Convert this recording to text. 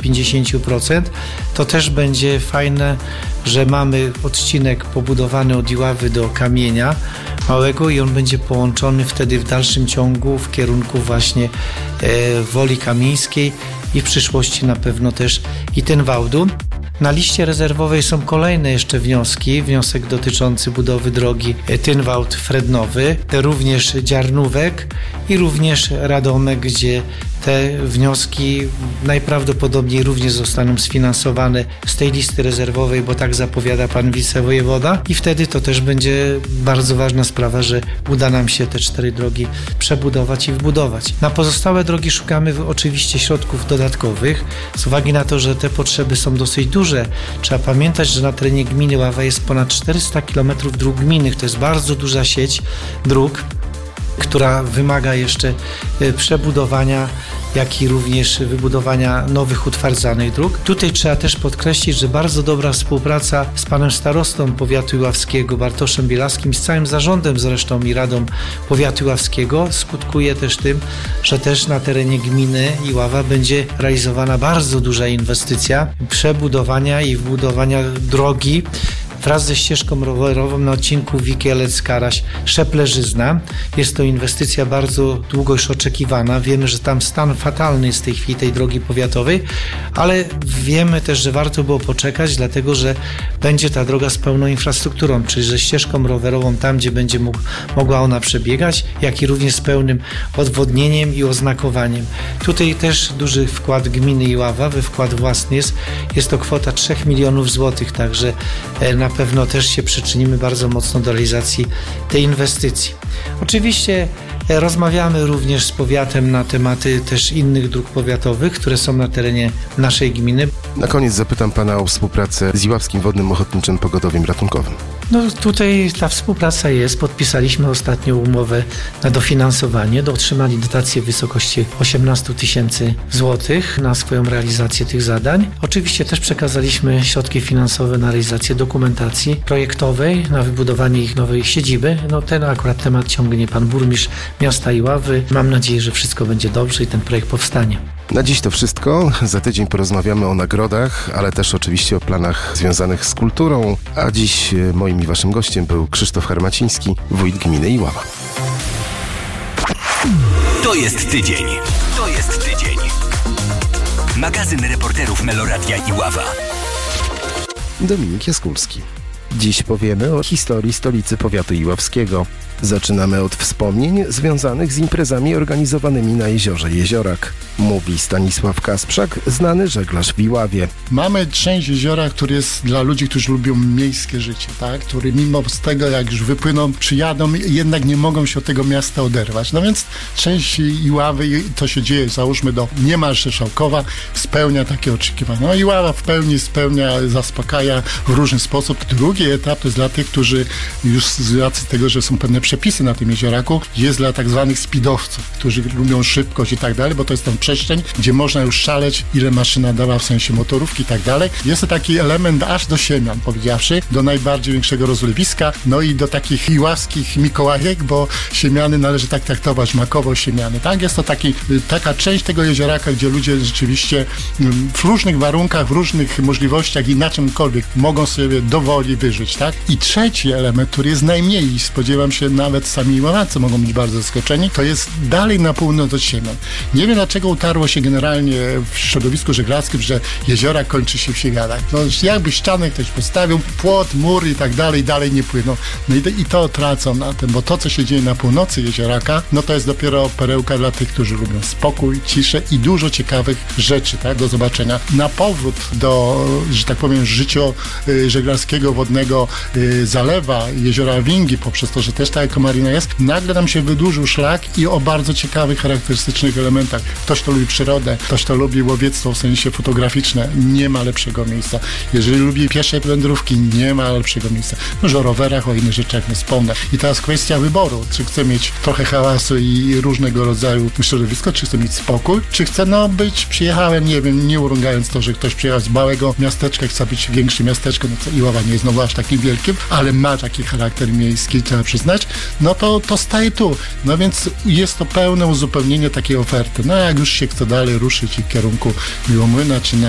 50%. To też będzie fajne, że mamy odcinek pobudowany od Iławy do Kamienia Małego i on będzie połączony wtedy w dalszym ciągu w kierunku właśnie Woli Kamieńskiej i w przyszłości na pewno też i Tynwałdu. Na liście rezerwowej są kolejne jeszcze wnioski. Wniosek dotyczący budowy drogi Tynwałd-Frednowy, również Dziarnówek i również Radomek, gdzie te wnioski najprawdopodobniej również zostaną sfinansowane z tej listy rezerwowej, bo tak zapowiada pan wicewojewoda i wtedy to też będzie bardzo ważna sprawa, że uda nam się te 4 drogi przebudować i wbudować. Na pozostałe drogi szukamy oczywiście środków dodatkowych. Z uwagi na to, że te potrzeby są dosyć duże, trzeba pamiętać, że na terenie gminy Iława jest ponad 400 km dróg gminnych. To jest bardzo duża sieć dróg, która wymaga jeszcze przebudowania, jak i również wybudowania nowych utwardzanych dróg. Tutaj trzeba też podkreślić, że bardzo dobra współpraca z panem starostą powiatu iławskiego, Bartoszem Bielaskim, z całym zarządem zresztą i radą powiatu iławskiego skutkuje też tym, że też na terenie gminy Iława będzie realizowana bardzo duża inwestycja przebudowania i wbudowania drogi wraz ze ścieżką rowerową na odcinku Wikielec-Karaś-Szeplerzyzna. Jest to inwestycja bardzo długo już oczekiwana. Wiemy, że tam stan fatalny jest w tej chwili tej drogi powiatowej, ale wiemy też, że warto było poczekać, dlatego że będzie ta droga z pełną infrastrukturą, czyli ze ścieżką rowerową tam, gdzie będzie mogła ona przebiegać, jak i również z pełnym odwodnieniem i oznakowaniem. Tutaj też duży wkład gminy Iława, we wkład własny jest to kwota 3 milionów złotych, także na pewno też się przyczynimy bardzo mocno do realizacji tej inwestycji. Oczywiście rozmawiamy również z powiatem na tematy też innych dróg powiatowych, które są na terenie naszej gminy. Na koniec zapytam pana o współpracę z Iławskim Wodnym Ochotniczym Pogotowiem Ratunkowym. No tutaj ta współpraca jest. Podpisaliśmy ostatnio umowę na dofinansowanie. Otrzymali dotację w wysokości 18 000 złotych na swoją realizację tych zadań. Oczywiście też przekazaliśmy środki finansowe na realizację dokumentacji projektowej, na wybudowanie ich nowej siedziby. No ten akurat temat ciągnie pan burmistrz miasta Iławy. Mam nadzieję, że wszystko będzie dobrze i ten projekt powstanie. Na dziś to wszystko. Za tydzień porozmawiamy o nagrodach, ale też oczywiście o planach związanych z kulturą. A dziś moim i waszym gościem był Krzysztof Hermaciński, wójt gminy Iława. To jest tydzień. To jest tydzień. Magazyn reporterów Meloradia Iława. Dominik Jaskulski. Dziś powiemy o historii stolicy powiatu iławskiego. Zaczynamy od wspomnień związanych z imprezami organizowanymi na jeziorze Jeziorak. Mówi Stanisław Kasprzak, znany żeglarz w Iławie. Mamy część jeziora, który jest dla ludzi, którzy lubią miejskie życie, tak? Który mimo z tego, jak już wypłyną, przyjadą, jednak nie mogą się od tego miasta oderwać. No więc część Iławy, to się dzieje, załóżmy do niemalże Szałkowa, spełnia takie oczekiwania. No Iława w pełni spełnia, zaspokaja w różny sposób. Drugi etap to jest dla tych, którzy już z racji tego, że są pewne przepisy na tym jezioraku, jest dla tak zwanych speedowców, którzy lubią szybkość i tak dalej, bo to jest ten przestrzeń, gdzie można już szaleć, ile maszyna dała w sensie motorówki i tak dalej. Jest to taki element aż do Siemian, powiedziawszy, do najbardziej większego rozlewiska, no i do takich iławskich Mikołajek, bo Siemiany należy tak traktować, Makowo, Siemiany, tak? Jest to taka część tego jezioraka, gdzie ludzie rzeczywiście w różnych warunkach, w różnych możliwościach i na czymkolwiek mogą sobie dowoli wyżyć, tak? I trzeci element, który jest najmniej i spodziewam się nawet sami Iławacy mogą być bardzo zaskoczeni, to jest dalej na północ od Siemian. Nie wiem, dlaczego utarło się generalnie w środowisku żeglarskim, że jeziora kończy się w Siegadach. No jakby ścianę ktoś postawił, płot, mur i tak dalej nie płyną. No i to tracą na tym, bo to, co się dzieje na północy jezioraka, no to jest dopiero perełka dla tych, którzy lubią spokój, ciszę i dużo ciekawych rzeczy, tak, do zobaczenia. Na powrót do, że tak powiem, życia żeglarskiego wodnego zalewa jeziora Wingi, poprzez to, że też ta ekomarina jest, nagle nam się wydłużył szlak i o bardzo ciekawych, charakterystycznych elementach. Ktoś, kto lubi przyrodę, ktoś, kto lubi łowiectwo w sensie fotograficzne, nie ma lepszego miejsca. Jeżeli lubi piesze wędrówki, nie ma lepszego miejsca. Może o rowerach, o innych rzeczach nie wspomnę. I teraz kwestia wyboru, czy chcę mieć trochę hałasu i różnego rodzaju środowisko, czy chcę mieć spokój, czy chcę przyjechałem, nie wiem, nie urągając to, że ktoś przyjechał z małego miasteczka, chce być większym miasteczkiem, no co Iława nie jest znowu aż takim wielkim, ale ma taki charakter miejski, trzeba przyznać, no to staje tu. No więc jest to pełne uzupełnienie takiej oferty. No jak już się chce dalej ruszyć w kierunku Miłomłyna, czy